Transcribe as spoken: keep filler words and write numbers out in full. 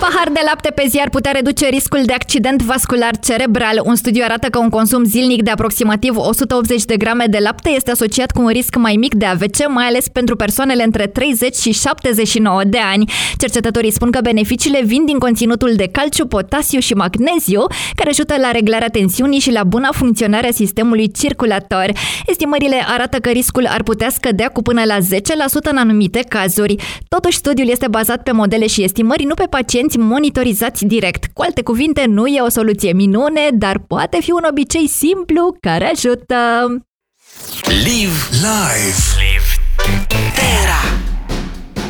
pahar de lapte pe zi ar putea reduce riscul de accident vascular cerebral. Un studiu arată că un consum zilnic de aproximativ o sută optzeci de grame de lapte este asociat cu un risc mai mic de A V C, mai ales pentru persoanele între treizeci și șaptezeci și nouă de ani. Cercetătorii spun că beneficiile vin din conținutul de calciu, potasiu și magneziu, care ajută la reglarea tensiunii și la buna funcționare a sistemului circulator. Estimările arată că riscul ar putea scădea cu până la zece la sută în anumite cazuri. Totuși, studiul este bazat pe modele și estimări, nu pe pacienți monitorizați direct. Cu alte cuvinte, nu e o soluție minune, dar poate fi un obicei simplu care ajută. Live Live Live Terra.